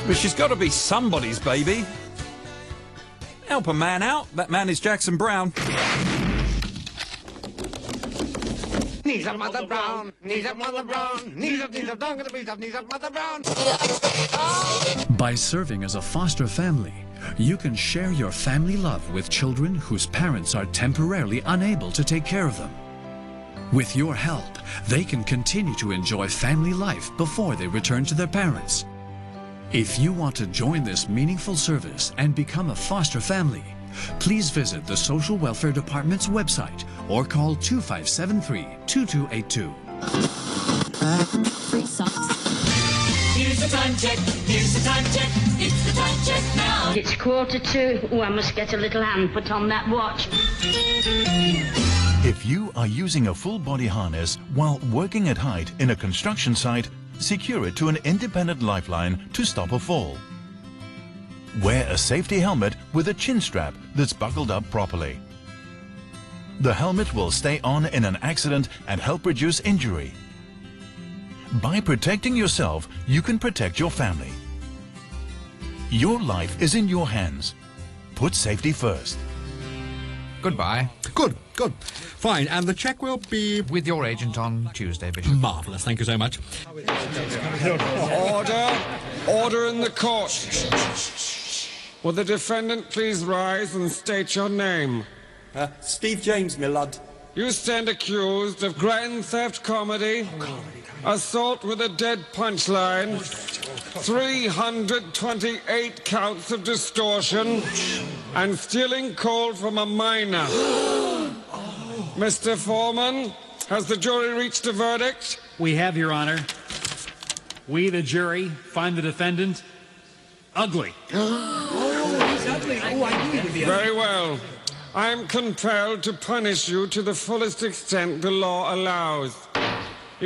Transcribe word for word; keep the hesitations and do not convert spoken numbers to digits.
But she's got to be somebody's baby. Help a man out. That man is Jackson Browne. Knees up, Mother Brown. Knees up, Mother Brown. Knees up, knees up, down the beat up, knees up, Mother Brown. By serving as a foster family, you can share your family love with children whose parents are temporarily unable to take care of them. With your help, they can continue to enjoy family life before they return to their parents. If you want to join this meaningful service and become a foster family, please visit the Social Welfare Department's website or call two five seven three, two two eight two. Free socks. Here's the time check, here's the time check, it's the time check now. It's quarter to. Oh, I must get a little hand put on that watch. If you are using a full body harness while working at height in a construction site, secure it to an independent lifeline to stop a fall. Wear a safety helmet with a chin strap that's buckled up properly. The helmet will stay on in an accident and help reduce injury. By protecting yourself, you can protect your family. Your life is in your hands. Put safety first. Goodbye. Good, good. Fine, and the cheque will be... With your agent on Tuesday, Bishop. Marvellous, thank you so much. Order! Order in the court. Will the defendant please rise and state your name? Uh, Steve James, my lad. You stand accused of grand theft comedy, assault with a dead punchline, three hundred twenty-eight counts of distortion, and stealing coal from a miner. Mister Foreman, has the jury reached a verdict? We have, Your Honor. We, the jury, find the defendant ugly. Oh, he's ugly. Oh, I knew he would be ugly. Very well. I am compelled to punish you to the fullest extent the law allows.